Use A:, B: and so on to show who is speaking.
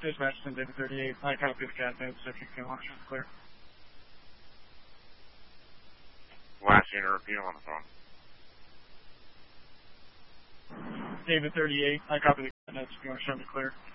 A: Dispatch to David 38. I copy the cat notes if you can watch it clear.
B: Last unit, repeat on the phone.
A: David 38. I copy the cat notes if you want to show me clear.